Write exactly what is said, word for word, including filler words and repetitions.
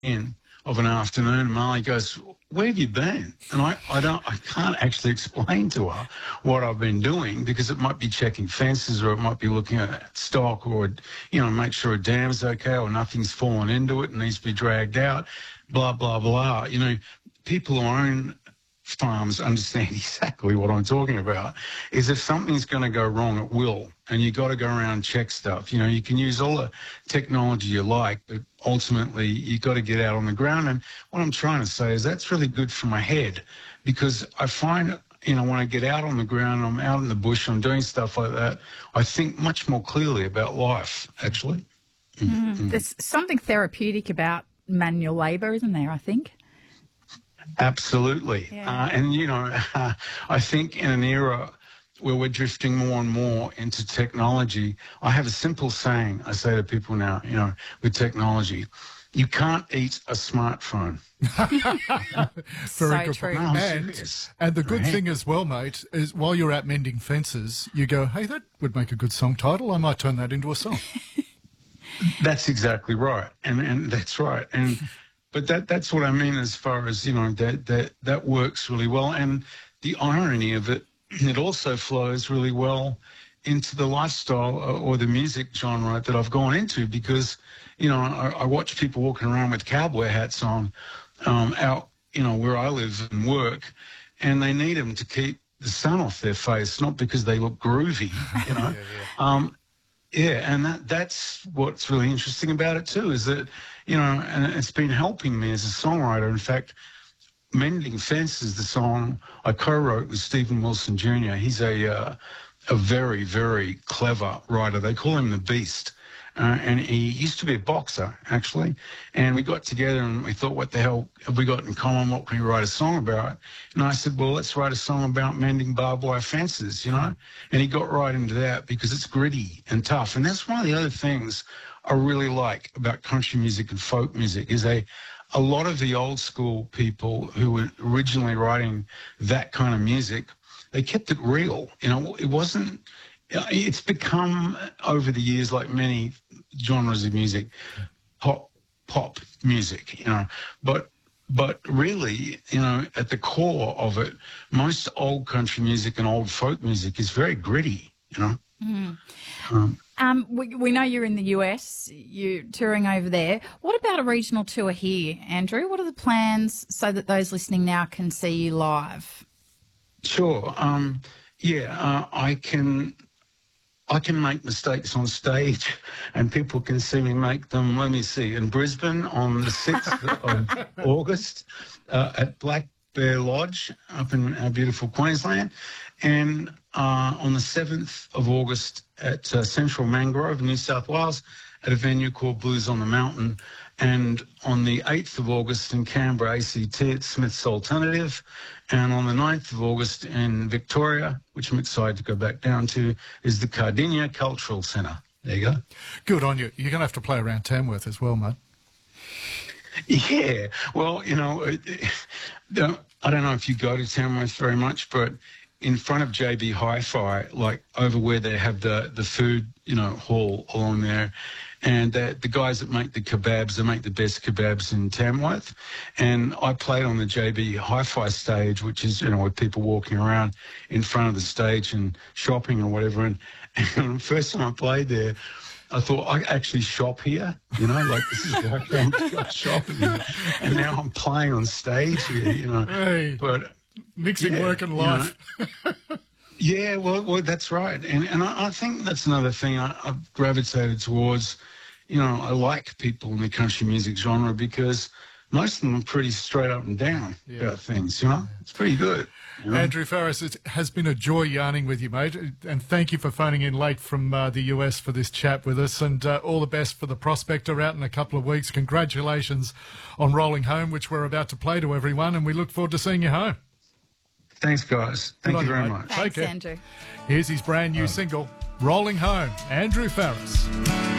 in of an afternoon, and Marley goes, "Where have you been?" And I, I don't, I can't actually explain to her what I've been doing, because it might be checking fences, or it might be looking at stock, or, you know, make sure a dam's okay, or nothing's fallen into it and needs to be dragged out, blah, blah, blah. You know, people who own farms understand exactly what I'm talking about. Is if something's going to go wrong, it will, and you got to go around and check stuff. You know, you can use all the technology you like, but ultimately you got to get out on the ground. And what I'm trying to say is that's really good for my head, because I find, you know, when I get out on the ground, I'm out in the bush, I'm doing stuff like that, I think much more clearly about life, actually. Mm. Mm. There's something therapeutic about manual labour, isn't there, I think? Absolutely. Yeah. Uh, and, you know, uh, I think in an era where we're drifting more and more into technology, I have a simple saying I say to people now, you know, with technology: you can't eat a smartphone. So good true. No, I'm And, serious. and the good Right. thing as well, mate, is while you're out mending fences, you go, hey, that would make a good song title. I might turn that into a song. That's exactly right. And and that's right. And but that that's what I mean, as far as, you know, that that that works really well. And the irony of it, it also flows really well into the lifestyle or the music genre that I've gone into, because, you know, I, I watch people walking around with cowboy hats on um, out, you know, where I live and work, and they need them to keep the sun off their face, not because they look groovy, you know. Yeah, yeah. Um, Yeah, and that that's what's really interesting about it too, is that, you know, and it's been helping me as a songwriter. In fact, Mending Fences, the song I co-wrote with Stephen Wilson Junior He's a uh, a very, very clever writer. They call him the Beast. Uh, and he used to be a boxer, actually. And we got together and we thought, what the hell have we got in common? What can we write a song about? And I said, well, let's write a song about mending barbed wire fences, you know? And he got right into that, because it's gritty and tough. And that's one of the other things I really like about country music and folk music, is a, a lot of the old school people who were originally writing that kind of music, they kept it real. You know, it wasn't... It's become, over the years, like many genres of music, pop pop music, you know. But but really, you know, at the core of it, most old country music and old folk music is very gritty, you know. Mm. Um, Um, we, we know you're in the U S, you're touring over there. What about a regional tour here, Andrew? What are the plans so that those listening now can see you live? sure. Um, yeah, uh, I can... I can make mistakes on stage, and people can see me make them. Let me see, in Brisbane on the sixth of August uh, at Black Bear Lodge up in our beautiful Queensland, and uh, on the seventh of August at uh, Central Mangrove, New South Wales, at a venue called Blues on the Mountain, and on the eighth of August in Canberra, A C T, at Smith's Alternative, and on the ninth of August in Victoria, which I'm excited to go back down to, is the Cardinia Cultural Centre. There you go. Good on you. You're going to have to play around Tamworth as well, mate. Yeah, well, you know, it, it, don't- I don't know if you go to Tamworth very much, but in front of J B Hi-Fi, like over where they have the, the food, you know, hall along there, and the, the guys that make the kebabs, they make the best kebabs in Tamworth. And I played on the J B Hi-Fi stage, which is, you know, with people walking around in front of the stage and shopping or whatever. And, and the first time I played there, I thought, I actually shop here, you know, like this is like I'm shopping here. And now I'm playing on stage here, you know. Hey, But mixing yeah, work and you life. know, yeah, well, well, that's right. And and I, I think that's another thing I, I've gravitated towards. You know, I like people in the country music genre because most of them are pretty straight up and down Yeah. about things, you know. It's pretty good. You know? Andrew Farriss, it has been a joy yarning with you, mate, and thank you for phoning in late from uh, the U S for this chat with us, and uh, all the best for the Prospector out in a couple of weeks. Congratulations on Rolling Home, which we're about to play to everyone, and we look forward to seeing you home. Thanks, guys. Good Thank on you very mate. much. Take Thanks, care. Andrew. Here's his brand new single, Rolling Home, Andrew Farriss.